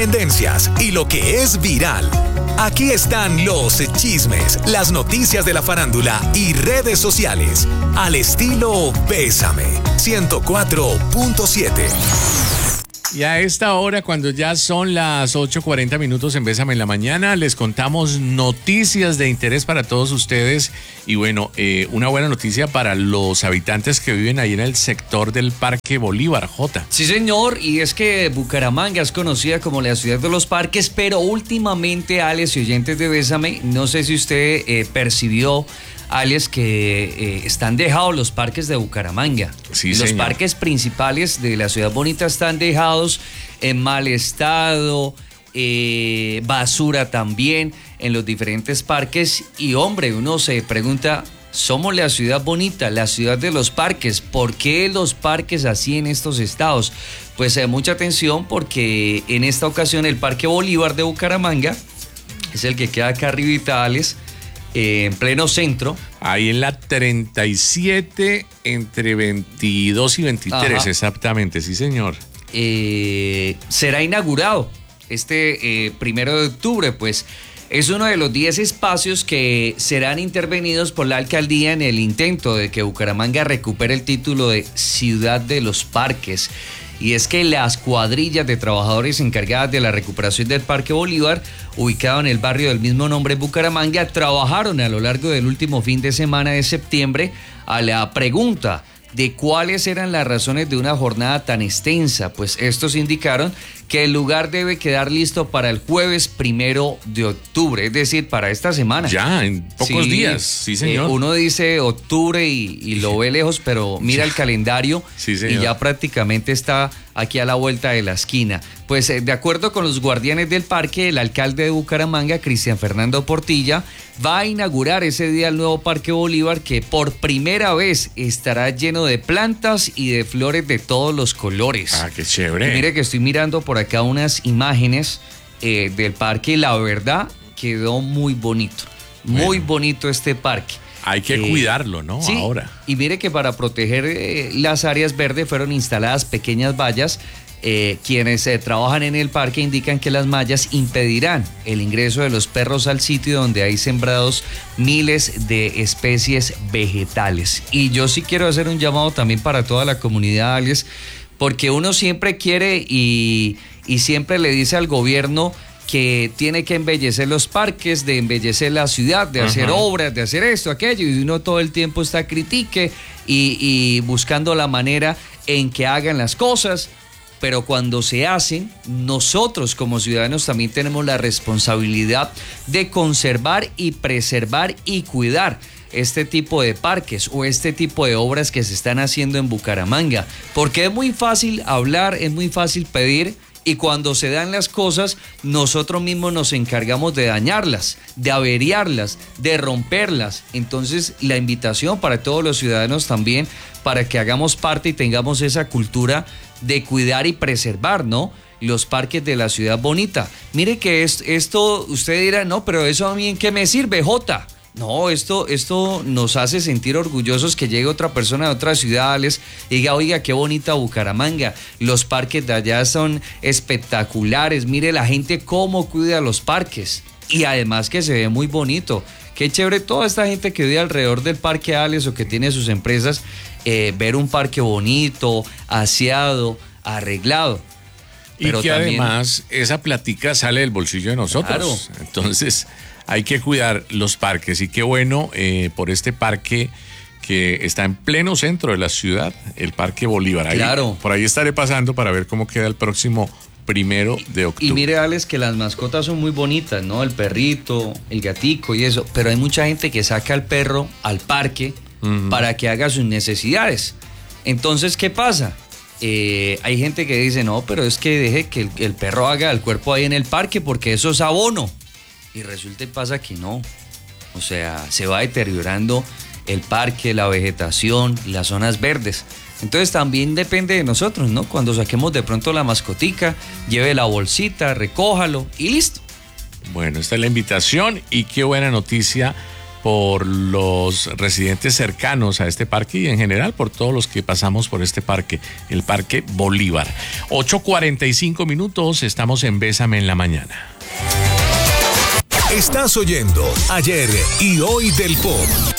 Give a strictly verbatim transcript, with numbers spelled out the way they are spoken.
tendencias y lo que es viral. Aquí están los chismes, las noticias de la farándula y redes sociales. Al estilo Bésame, ciento cuatro punto siete. Y a esta hora, cuando ya son las ocho cuarenta minutos en Bésame en la Mañana, les contamos noticias de interés para todos ustedes. Y bueno, eh, una buena noticia para los habitantes que viven ahí en el sector del Parque Bolívar, J. Sí, señor, y es que Bucaramanga es conocida como la ciudad de los parques, pero últimamente, Alex y oyentes de Bésame, no sé si usted eh, percibió, Alex, que eh, están dejados los parques de Bucaramanga. Sí, los señor. parques principales de la ciudad bonita están dejados en mal estado, eh, basura también en los diferentes parques. Y hombre, uno se pregunta, somos la ciudad bonita, la ciudad de los parques, ¿por qué los parques así en estos estados? Pues eh, mucha atención, porque en esta ocasión el Parque Bolívar de Bucaramanga es el que queda acá arribita, Alex, en pleno centro. Ahí en la treinta y siete, entre veintidós y veintitrés, Ajá. Exactamente, sí, señor. Eh, será inaugurado este eh, primero de octubre, pues es uno de los diez espacios que serán intervenidos por la alcaldía en el intento de que Bucaramanga recupere el título de Ciudad de los Parques. Y es que las cuadrillas de trabajadores encargadas de la recuperación del Parque Bolívar, ubicado en el barrio del mismo nombre en Bucaramanga, trabajaron a lo largo del último fin de semana de septiembre a la pregunta de cuáles eran las razones de una jornada tan extensa. Pues estos indicaron que el lugar debe quedar listo para el jueves primero de octubre, es decir, para esta semana. Ya, en pocos Sí, días, sí, señor. Eh, uno dice octubre y, y lo ve lejos, pero mira el calendario Sí, señor. y ya prácticamente está aquí a la vuelta de la esquina. Pues eh, de acuerdo con los guardianes del parque, el alcalde de Bucaramanga, Cristian Fernando Portilla, va a inaugurar ese día el nuevo Parque Bolívar, que por primera vez estará lleno de plantas y de flores de todos los colores. Ah, qué chévere. Y mire que estoy mirando por acá unas imágenes eh, del parque y la verdad quedó muy bonito. Muy Bueno. bonito este parque. Hay que Eh, cuidarlo, ¿no? Sí, Ahora. y mire que para proteger eh, las áreas verdes fueron instaladas pequeñas vallas. Eh, quienes eh, trabajan en el parque indican que las mallas impedirán el ingreso de los perros al sitio donde hay sembrados miles de especies vegetales. Y yo sí quiero hacer un llamado también para toda la comunidad, Alex, porque uno siempre quiere y, y siempre le dice al gobierno que tiene que embellecer los parques, de embellecer la ciudad, de hacer Ajá. obras, de hacer esto, aquello, y uno todo el tiempo está critique y, y buscando la manera en que hagan las cosas. Pero cuando se hacen, nosotros como ciudadanos también tenemos la responsabilidad de conservar y preservar y cuidar este tipo de parques o este tipo de obras que se están haciendo en Bucaramanga. Porque es muy fácil hablar, es muy fácil pedir, y cuando se dan las cosas, nosotros mismos nos encargamos de dañarlas, de averiarlas, de romperlas. Entonces, la invitación para todos los ciudadanos también, para que hagamos parte y tengamos esa cultura de cuidar y preservar, ¿no?, los parques de la ciudad bonita. Mire que es, esto, usted dirá, no, pero eso a mí ¿en qué me sirve, Jota? No, esto, esto nos hace sentir orgullosos que llegue otra persona de otras ciudades y diga, oiga, qué bonita Bucaramanga, los parques de allá son espectaculares, mire la gente cómo cuida los parques y además que se ve muy bonito. Qué chévere toda esta gente que vive alrededor del Parque Alex o que tiene sus empresas, eh, ver un parque bonito, aseado, arreglado. Y Pero que también, además esa platica sale del bolsillo de nosotros. Claro. Entonces hay que cuidar los parques. Y qué bueno eh, por este parque que está en pleno centro de la ciudad, el Parque Bolívar. Ahí, Claro. Por ahí estaré pasando para ver cómo queda el próximo primero de octubre. Y mire, Alex, que las mascotas son muy bonitas, ¿no? El perrito, el gatico y eso. Pero hay mucha gente que saca al perro al parque uh-huh. para que haga sus necesidades. Entonces, ¿qué pasa? Eh, hay gente que dice, no, pero es que deje que el, el perro haga el cuerpo ahí en el parque porque eso es abono. Y resulta y pasa que no. O sea, se va deteriorando el parque, la vegetación, las zonas verdes. Entonces también depende de nosotros, ¿no? Cuando saquemos de pronto la mascotica, lleve la bolsita, recójalo y listo. Bueno, esta es la invitación y qué buena noticia por los residentes cercanos a este parque y en general por todos los que pasamos por este parque, el Parque Bolívar. ocho cuarenta y cinco minutos, estamos en Bésame en la Mañana. Estás oyendo Ayer y Hoy del Pop.